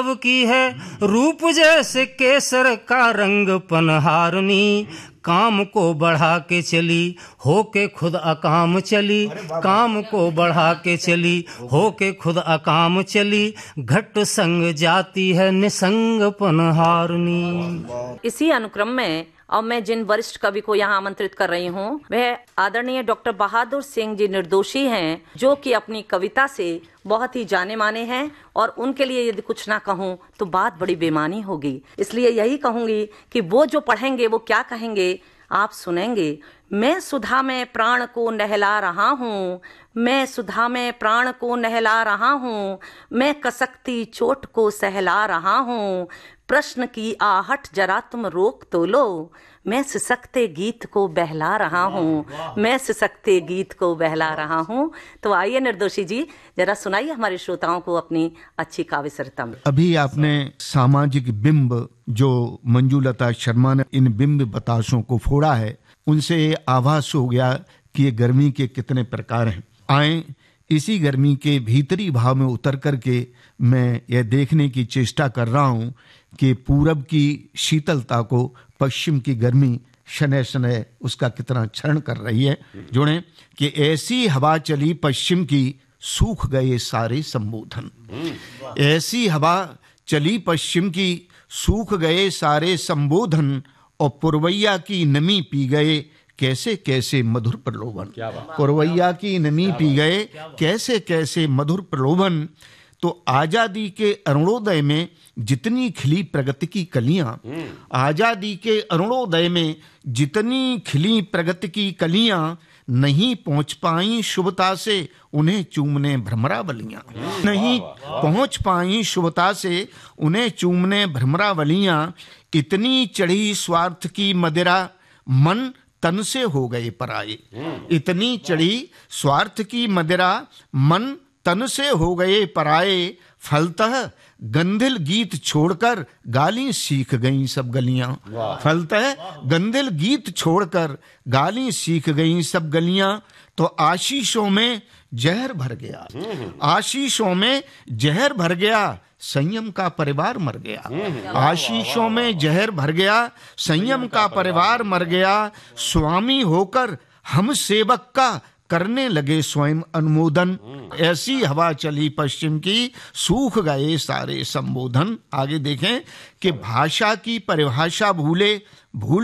की है रूप जैसे केसर का रंग पनहारनी, काम को बढ़ा के चली होके खुद अकाम चली, काम को बढ़ा के चली होके खुद अकाम चली, घट संग जाती है निसंग पनहारनी। इसी अनुक्रम में अब मैं जिन वरिष्ठ कवि को यहाँ आमंत्रित कर रही हूँ वह आदरणीय डॉक्टर बहादुर सिंह जी निर्दोशी हैं, जो कि अपनी कविता से बहुत ही जाने माने हैं और उनके लिए यदि कुछ ना कहूँ तो बात बड़ी बेमानी होगी। इसलिए यही कहूंगी कि वो जो पढ़ेंगे वो क्या कहेंगे आप सुनेंगे। मैं सुधा में प्राण को नहला रहा हूँ, मैं सुधा में प्राण को नहला रहा हूँ, मैं कसकती चोट को सहला रहा हूँ, प्रश्न की आहट जरा तुम रोक तो लो, मैं सिसकते गीत को बहला रहा हूँ, मैं सिसकते गीत को बहला रहा हूँ। तो आइए निर्दोशी जी जरा सुनाइए हमारे श्रोताओं को अपनी अच्छी काव्य सरिता में। अभी आपने सामाजिक बिंब जो मंजुलता शर्मा ने इन बिंब बताशों को फोड़ा है, उनसे आभास हो गया कि ये गर्मी के कितने प्रकार हैं। आए इसी गर्मी के भीतरी भाव में उतर करके मैं यह देखने की चेष्टा कर रहा हूँ कि पूरब की शीतलता को पश्चिम की गर्मी शनय शनय उसका कितना क्षरण कर रही है। जुड़े कि ऐसी हवा चली पश्चिम की सूख गए सारे संबोधन, ऐसी हवा चली पश्चिम की सूख गए सारे संबोधन, और पुरवैया की नमी पी गए कैसे कैसे मधुर प्रलोभन। पुरवैया की नमी पी गए कैसे कैसे मधुर प्रलोभन। तो आजादी के अरुणोदय में जितनी खिली प्रगति की कलियां, आजादी के अरुणोदय में जितनी खिली प्रगति की कलियां, नहीं पहुंच पाई शुभता से उन्हें चूमने भ्रमरावलियां, नहीं पहुंच पाई शुभता से उन्हें चूमने भ्रमरावलियां, इतनी चढ़ी स्वार्थ की मदिरा मन तन से हो गए पराये, इतनी चढ़ी स्वार्थ की मदिरा मन तन से हो गए पराये, फलतः गंधिल गीत छोड़कर गाली सीख गईं सब गलियां, फलतः गंधिल गीत छोड़कर गाली सीख गईं सब गलियां। तो आशीषों में जहर भर गया, आशीषों में जहर भर गया, संयम का परिवार मर गया, आशीषों में जहर भर गया, संयम का परिवार मर गया, स्वामी होकर हम सेवक का करने लगे स्वयं अनुमोदन, ऐसी हवा चली पश्चिम की सूख गए सारे संबोधन। आगे देखें कि भाषा की परिभाषा भूल